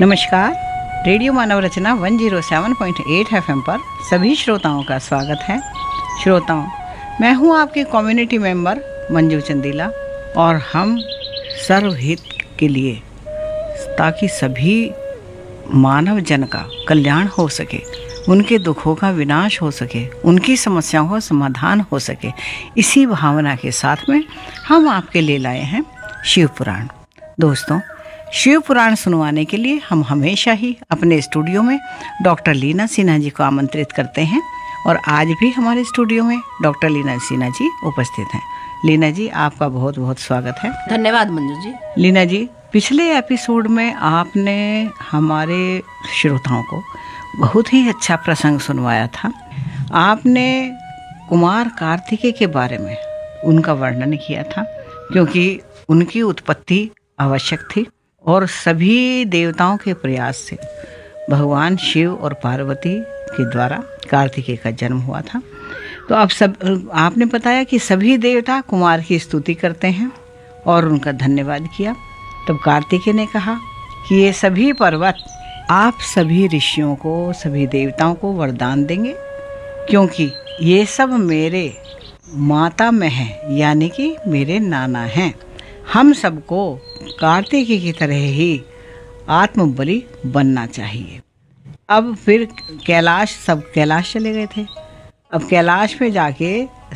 नमस्कार। रेडियो मानव रचना 107.8 FM पर सभी श्रोताओं का स्वागत है। श्रोताओं, मैं हूं आपके कम्युनिटी मेंबर मंजू चंदीला और हम सर्वहित के लिए, ताकि सभी मानव जन का कल्याण हो सके, उनके दुखों का विनाश हो सके, उनकी समस्याओं का समाधान हो सके, इसी भावना के साथ में हम आपके लिए लाए हैं शिव पुराण। दोस्तों, शिव पुराण सुनवाने के लिए हम हमेशा ही अपने स्टूडियो में डॉक्टर लीना सिन्हा जी को आमंत्रित करते हैं और आज भी हमारे स्टूडियो में डॉक्टर लीना सिन्हा जी उपस्थित हैं। लीना जी, आपका बहुत बहुत स्वागत है। धन्यवाद मंजू जी। लीना जी, पिछले एपिसोड में आपने हमारे श्रोताओं को बहुत ही अच्छा प्रसंग सुनवाया था। आपने कुमार कार्तिकेय के बारे में उनका वर्णन किया था, क्योंकि उनकी उत्पत्ति आवश्यक थी और सभी देवताओं के प्रयास से भगवान शिव और पार्वती के द्वारा कार्तिकेय का जन्म हुआ था। तो आपने बताया कि सभी देवता कुमार की स्तुति करते हैं और उनका धन्यवाद किया। तब कार्तिकेय ने कहा कि ये सभी पर्वत आप सभी ऋषियों को, सभी देवताओं को वरदान देंगे, क्योंकि ये सब मेरे माता में हैं, यानी कि मेरे नाना हैं। हम सबको कार्तिकेय की तरह ही आत्मबलि बनना चाहिए। अब फिर सब कैलाश चले गए थे। अब कैलाश में जाके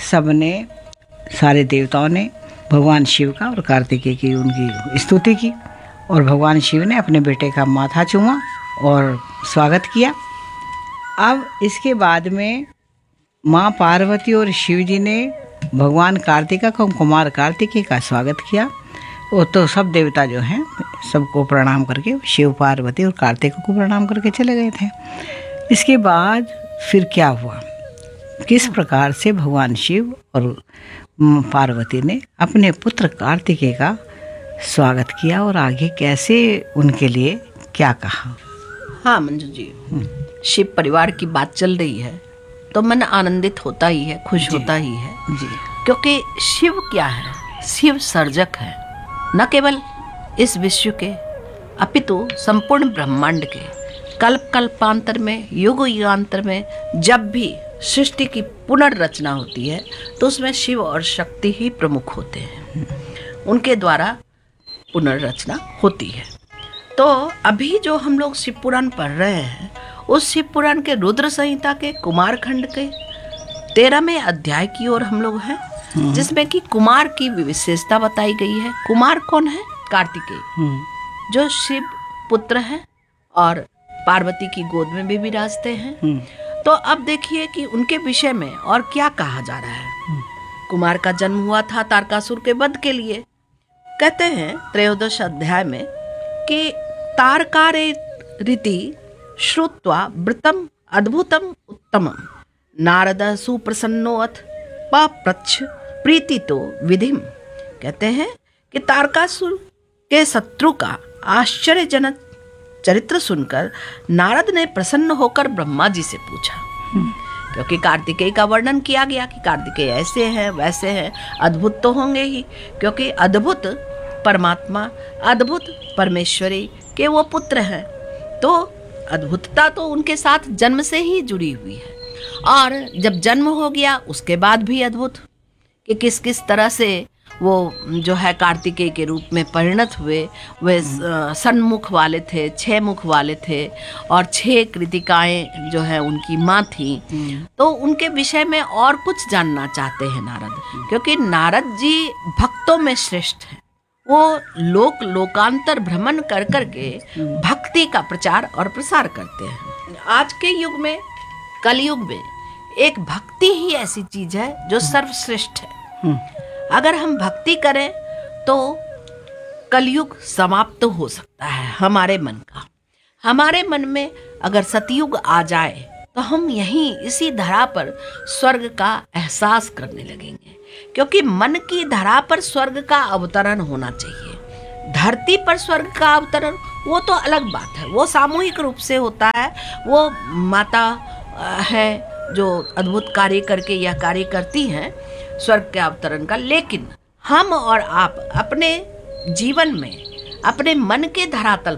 सारे देवताओं ने भगवान शिव का और कार्तिकेय की उनकी स्तुति की और भगवान शिव ने अपने बेटे का माथा चूमा और स्वागत किया। अब इसके बाद में माँ पार्वती और शिव जी ने भगवान कार्तिकेय को, कुमार कार्तिकेय का स्वागत किया। वो तो सब देवता जो हैं सबको प्रणाम करके, शिव पार्वती और कार्तिकेय को प्रणाम करके चले गए थे। इसके बाद फिर क्या हुआ, किस प्रकार से भगवान शिव और पार्वती ने अपने पुत्र कार्तिकेय का स्वागत किया और आगे कैसे उनके लिए क्या कहा? हाँ मंजू जी, शिव परिवार की बात चल रही है तो मन आनंदित होता ही है, खुश होता ही है जी। क्योंकि शिव क्या है? शिव सर्जक है, न केवल इस विश्व के अपितु संपूर्ण ब्रह्मांड के। कल्प कल्पांतर में, युग युगांतर में जब भी सृष्टि की पुनर्रचना होती है तो उसमें शिव और शक्ति ही प्रमुख होते हैं, उनके द्वारा पुनर्रचना होती है। तो अभी जो हम लोग शिव पुराण पढ़ रहे हैं, उस शिव पुराण के रुद्र संहिता के कुमार खंड के 13वें अध्याय की ओर हम लोग हैं, जिसमें कि कुमार की विशेषता बताई गई है। कुमार कौन है? कार्तिकेय, जो शिव पुत्र हैं और पार्वती की गोद में भी विराजते हैं। तो अब देखिए कि उनके विषय में और क्या कहा जा रहा है। कुमार का जन्म हुआ था तारकासुर के वध के लिए। कहते हैं 13 अध्याय में कि तारकारे रीति श्रुत्वा वृतम अद्भुतम उत्तमम नारद सुप्रसन्नोऽथ पप्रच्छ प्रीति तो विधिम। कहते हैं कि तारकासुर के शत्रु का आश्चर्यजनक चरित्र सुनकर नारद ने प्रसन्न होकर ब्रह्मा जी से पूछा, क्योंकि कार्तिकेय का वर्णन किया गया कि कार्तिकेय ऐसे हैं वैसे हैं, अद्भुत तो होंगे ही, क्योंकि अद्भुत परमात्मा, अद्भुत परमेश्वरी के वो पुत्र हैं। तो अद्भुतता तो उनके साथ जन्म से ही जुड़ी हुई है, और जब जन्म हो गया उसके बाद भी अद्भुत कि किस किस तरह से वो जो है कार्तिकेय के रूप में परिणत हुए। वे सन्मुख वाले थे, 6 मुख वाले थे और 6 कृतिकाएं जो है उनकी माँ थी। तो उनके विषय में और कुछ जानना चाहते हैं नारद, क्योंकि नारद जी भक्तों में श्रेष्ठ हैं। वो लोकांतर भ्रमण कर करके भक्ति का प्रचार और प्रसार करते हैं। आज के युग में, कलयुग में, एक भक्ति ही ऐसी चीज है जो सर्वश्रेष्ठ है। अगर हम भक्ति करें तो कलयुग समाप्त हो सकता है हमारे मन का। हमारे मन में अगर सतयुग आ जाए तो हम यहीं इसी धरा पर स्वर्ग का एहसास करने लगेंगे, क्योंकि मन की धरा पर स्वर्ग का अवतरण होना चाहिए। धरती पर स्वर्ग का अवतरण वो तो अलग बात है, वो सामूहिक रूप से होता है। वो माता है जो अद्भुत कार्य करके यह कार्य करती हैं स्वर्ग के अवतरण का। लेकिन हम और आप अपने जीवन में, अपने मन के धरातल पर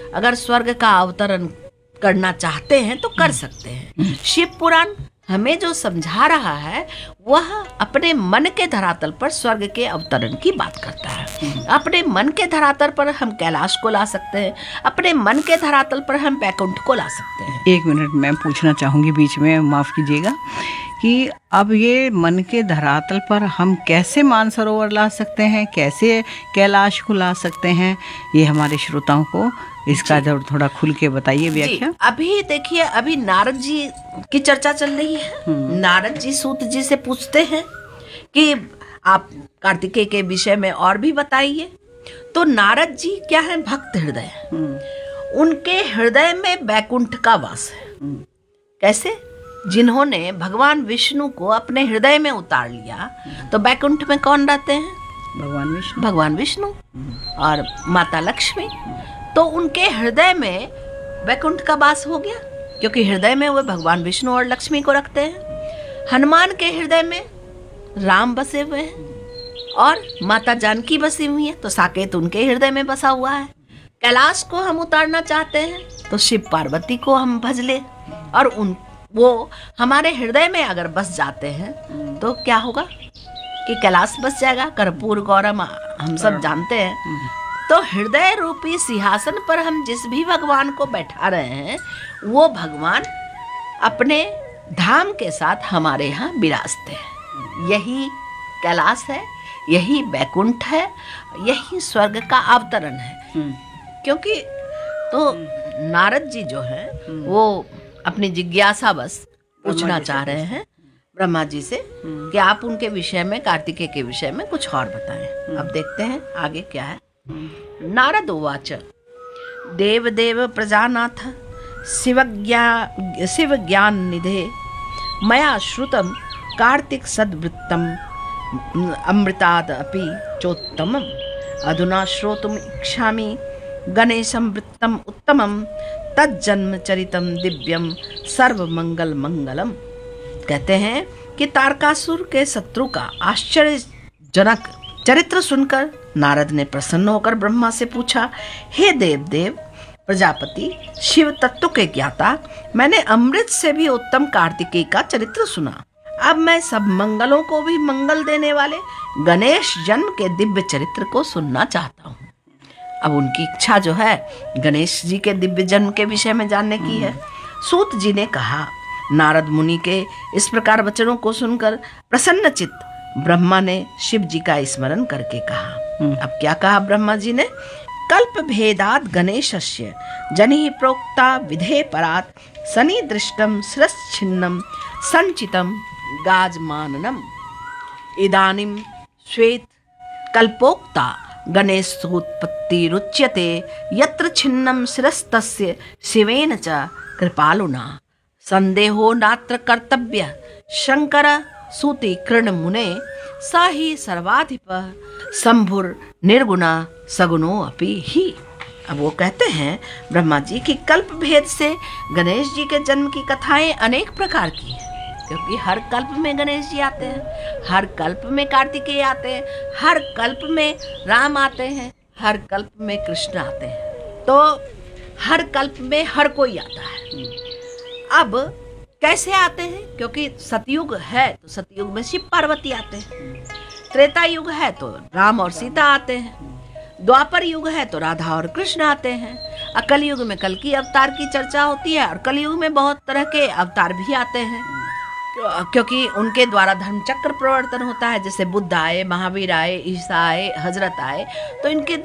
अगर स्वर्ग का अवतरण करना चाहते हैं तो कर सकते हैं। शिव पुराण हमें जो समझा रहा है वह अपने मन के धरातल पर स्वर्ग के अवतरण की बात करता है। अपने मन के धरातल पर हम कैलाश को ला सकते हैं, अपने मन के धरातल पर हम बैकुंठ को ला सकते हैं। 1 मिनट मैं पूछना चाहूँगी बीच में, माफ़ कीजिएगा, कि अब ये मन के धरातल पर हम कैसे मानसरोवर ला सकते हैं, कैसे कैलाश को ला सकते हैं, ये हमारे श्रोताओं को इसका जब थोड़ा खुल के बताइए व्याख्या। अभी देखिए, अभी नारद जी की चर्चा चल रही है। नारद जी सूत जी से पूछते हैं कि आप कार्तिकेय के विषय में और भी बताइए। तो नारद जी क्या है, भक्त हृदय, उनके हृदय में बैकुंठ का वास है। कैसे? जिन्होंने भगवान विष्णु को अपने हृदय में उतार लिया, तो बैकुंठ में कौन रहते हैं? भगवान विष्णु और माता लक्ष्मी। तो उनके हृदय में बैकुंठ का वास हो गया, क्योंकि हृदय में वे भगवान विष्णु और लक्ष्मी को रखते हैं। हनुमान के हृदय में राम बसे हुए हैं और माता जानकी बसी हुई है, तो साकेत उनके हृदय में बसा हुआ है। कैलाश को हम उतारना चाहते हैं तो शिव पार्वती को हम भज ले, और वो हमारे हृदय में अगर बस जाते हैं तो क्या होगा कि कैलाश बस जाएगा। कर्पूर गौरम हम सब जानते हैं। तो हृदय रूपी सिंहासन पर हम जिस भी भगवान को बैठा रहे हैं, वो भगवान अपने धाम के साथ हमारे यहाँ विराजते हैं। यही कैलाश है, यही बैकुंठ है, यही स्वर्ग का अवतरण है। क्योंकि तो नारद जी जो है वो अपनी जिज्ञासा बस पूछना चाह रहे हैं ब्रह्मा जी से कि आप उनके विषय में, कार्तिकेय के विषय में कुछ और बताएं। अब देखते हैं आगे क्या है। नारद उवाच देवदेव प्रजानाथ शिव ज्ञान निधे मया श्रुतम कार्तिक सद्वृत्तम अमृताद अपि चोत्तमम अधुना श्रोतुम इच्छामि गणेशं वृत्तम उत्तमम तज्जन्म चरितम दिव्यम सर्वमंगल मंगलम। कहते हैं कि तारकासुर के शत्रु का आश्चर्यजनक चरित्र सुनकर नारद ने प्रसन्न होकर ब्रह्मा से पूछा, हे देव प्रजापति शिव तत्व के ज्ञाता, मैंने अमृत से भी उत्तम कार्तिकेय का चरित्र सुना। अब मैं सब मंगलों को भी मंगल देने वाले गणेश जन्म के दिव्य चरित्र को सुनना चाहता हूँ। अब उनकी इच्छा जो है गणेश जी के दिव्य जन्म के विषय में जानने की है। सूत जी ने कहा, नारद मुनि के इस प्रकार वचनों को सुनकर प्रसन्नचित्त ब्रह्मा ने शिव जी का स्मरण करके कहा। अब क्या कहा ब्रह्मा जी ने? कल्प भेदात गणेशस्य जनि प्रोक्ता विधे परात सनि दृष्टम शिरश्छिन्नम संचितम गाजमाननम इदानीम श्वेत कल्पोक्ता गणेशोत्पत्ति रुच्यते यत्र छिन्नम शिरस्तस्य शिवेन च कृपालुना संदेहो नात्र कर्तव्य शंकर सूति कृण मुने स ही सर्वाधिप शंभुर निर्गुणा सगुणो अपि ही। अब वो कहते हैं ब्रह्मा जी कि कल्प भेद से गणेश जी के जन्म की कथाएं अनेक प्रकार की हैं, क्योंकि हर कल्प में गणेश जी आते हैं, हर कल्प में कार्तिकेय आते हैं, हर कल्प में राम आते हैं, हर कल्प में कृष्ण आते हैं। तो हर कल्प में हर कोई आता है। अब कैसे आते हैं? क्योंकि सतयुग है तो सतयुग में शिव पार्वती आते हैं, त्रेता युग है तो राम और सीता आते हैं, द्वापर युग है तो राधा और कृष्ण आते हैं, कल युग में कल की अवतार की चर्चा होती है, और कल युग में बहुत तरह के अवतार भी आते हैं, क्योंकि उनके द्वारा धर्म चक्र प्रवर्तन होता है। जैसे बुद्ध आए, महावीर आए, ईसा आए, हजरत आए, तो इनके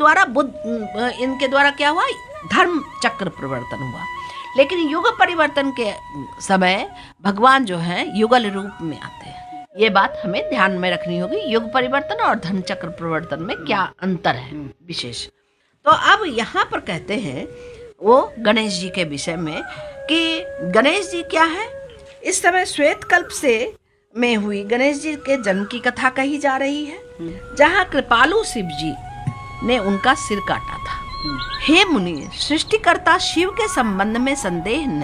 द्वारा क्या हुआ? धर्म चक्र प्रवर्तन हुआ। लेकिन युग परिवर्तन के समय भगवान जो है युगल रूप में आते हैं। ये बात हमें ध्यान में रखनी होगी, युग परिवर्तन और धर्म चक्र प्रवर्तन में क्या अंतर है विशेष। तो अब यहाँ पर कहते हैं वो गणेश जी के विषय में कि गणेश जी क्या है? इस समय श्वेत कल्प से में हुई गणेश जी के जन्म की कथा कही जा रही है, जहाँ कृपालु शिव जी ने उनका सिर काटा था। हे मुनि, सृष्टिकर्ता शिव के संबंध में संदेह नहीं।